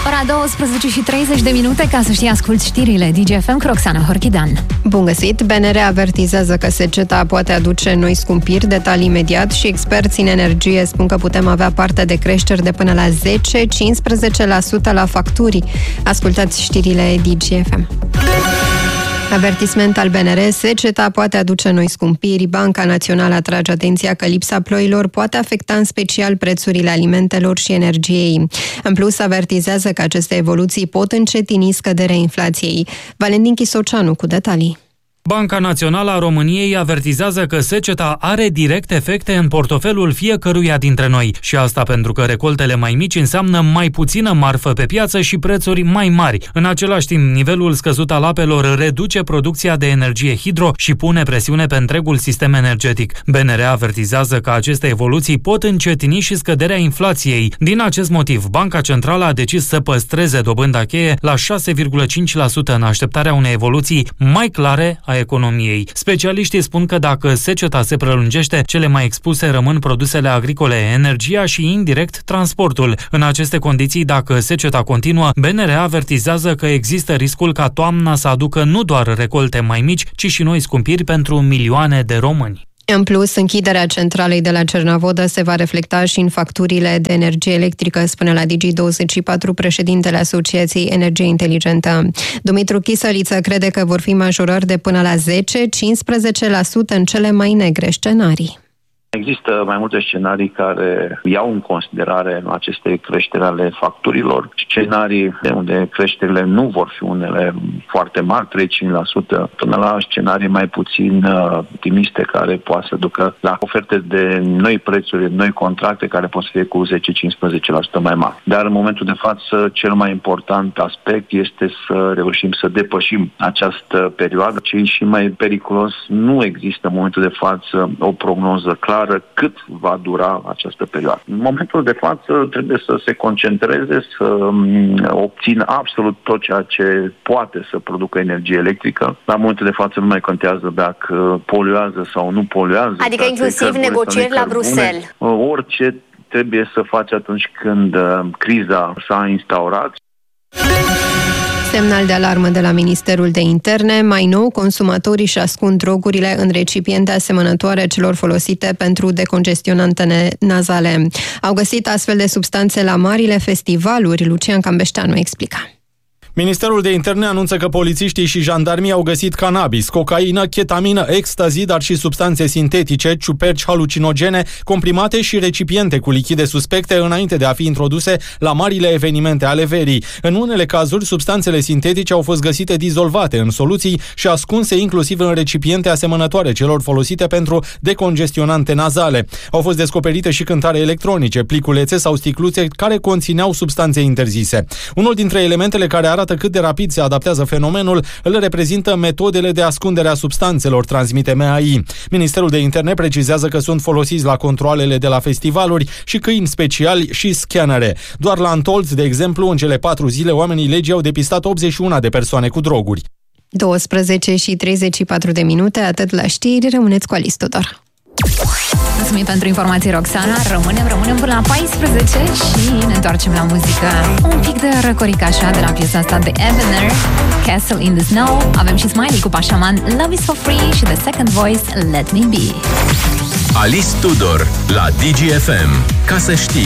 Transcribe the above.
Ora 12 și 30 de minute, ca să știi, asculti știrile DGFM cu Roxana Horchidan. Bun găsit! BNR avertizează că seceta poate aduce noi scumpiri, detalii imediat, și experții în energie spun că putem avea parte de creșteri de până la 10-15% la facturi. Ascultați știrile DGFM. Avertisment al BNR: seceta poate aduce noi scumpiri. Banca Națională atrage atenția că lipsa ploilor poate afecta în special prețurile alimentelor și energiei. În plus, avertizează că aceste evoluții pot încetini scăderea inflației. Valentin Chisoceanu cu detalii. Banca Națională a României avertizează că seceta are direct efecte în portofelul fiecăruia dintre noi. Și asta pentru că recoltele mai mici înseamnă mai puțină marfă pe piață și prețuri mai mari. În același timp, nivelul scăzut al apelor reduce producția de energie hidro și pune presiune pe întregul sistem energetic. BNR avertizează că aceste evoluții pot încetini și scăderea inflației. Din acest motiv, Banca Centrală a decis să păstreze dobânda cheie la 6,5% în așteptarea unei evoluții mai clare a economiei. Specialiștii spun că dacă seceta se prelungește, cele mai expuse rămân produsele agricole, energia și, indirect, transportul. În aceste condiții, dacă seceta continuă, BNR avertizează că există riscul ca toamna să aducă nu doar recolte mai mici, ci și noi scumpiri pentru milioane de români. În plus, închiderea centralei de la Cernavodă se va reflecta și în facturile de energie electrică, spune la Digi24 președintele Asociației Energie Inteligentă. Dumitru Chisăliță crede că vor fi majorări de până la 10-15% în cele mai negre scenarii. Există mai multe scenarii care iau în considerare aceste creșteri ale facturilor, scenarii de unde creșterile nu vor fi unele foarte mari, 3-5%, până la scenarii mai puțin optimiste care poate să ducă la oferte de noi prețuri, noi contracte care pot să fie cu 10-15% mai mari. Dar în momentul de față, cel mai important aspect este să reușim să depășim această perioadă. Ce e și mai periculos, nu există în momentul de față o prognoză clară cât va dura această perioadă. În momentul de față trebuie să se concentreze, să obțină absolut tot ceea ce poate să producă energie electrică. La momentul de față nu mai contează dacă poluează sau nu poluează. Adică inclusiv negocieri la Bruxelles. Orice trebuie să faci atunci când criza s-a instaurat. Semnal de alarmă de la Ministerul de Interne. Mai nou, consumatorii își ascund drogurile în recipiente asemănătoare celor folosite pentru decongestionante nazale. Au găsit astfel de substanțe la marile festivaluri. Lucian Cambeșteanu explica. Ministerul de Interne anunță că polițiștii și jandarmii au găsit cannabis, cocaină, ketamină, ecstasy, dar și substanțe sintetice, ciuperci halucinogene, comprimate și recipiente cu lichide suspecte înainte de a fi introduse la marile evenimente ale verii. În unele cazuri, substanțele sintetice au fost găsite dizolvate în soluții și ascunse inclusiv în recipiente asemănătoare celor folosite pentru decongestionante nazale. Au fost descoperite și cântare electronice, pliculețe sau sticluțe care conțineau substanțe interzise. Unul dintre elementele care arată cât de rapid se adaptează fenomenul îl reprezintă metodele de ascundere a substanțelor, transmite MAI. Ministerul de Interne precizează că sunt folosiți la controalele de la festivaluri și câini speciali și scanere. Doar la Antolț, de exemplu, în cele 4 zile, oamenii legii au depistat 81 de persoane cu droguri. 12 și 34 de minute, atât la știri, rămâneți cu Alice Tudor. Mulțumim pentru informații, Roxana. Rămânem până la 14 și ne întoarcem la muzică. Un pic de răcorică așa de la piesa asta de Ebener, Castle in the Snow. Avem și Smiley cu Pașaman, Love is for free, și The Second Voice, Let Me Be. Alice Tudor la DGFM. Ca să știi.